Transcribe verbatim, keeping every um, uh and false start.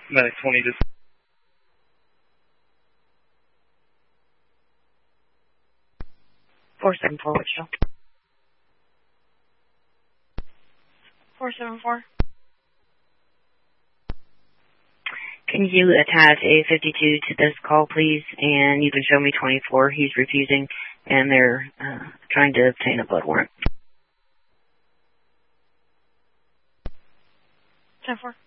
Medic twenty to... four seven four, Wichita. four seven four. Can you attach a fifty-two to this call, please? And you can show me twenty-four. He's refusing, and they're uh, trying to obtain a blood warrant. ten four.